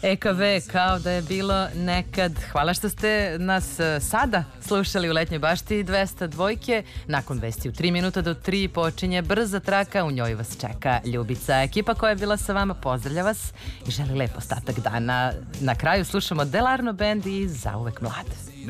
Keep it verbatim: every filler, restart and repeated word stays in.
E K V kao da je bilo nekad. Hvala što ste nas sada slušali u Letnjoj bašti dvesta dvojke. Nakon vesti u tri minuta do tri počinje brza traka, u njoj vas čeka Ljubica. Ekipa koja je bila sa vama pozdravlja vas i želi lep ostatak dana. Na kraju slušamo Delarno band i Zauvek mlad.